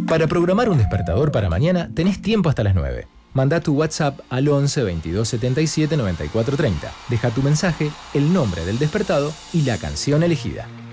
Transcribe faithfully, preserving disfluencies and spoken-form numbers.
Para programar un despertador para mañana tenés tiempo hasta las nueve. Manda tu WhatsApp al once veintidós setenta y siete noventa y cuatro treinta. Deja tu mensaje, el nombre del despertado y la canción elegida.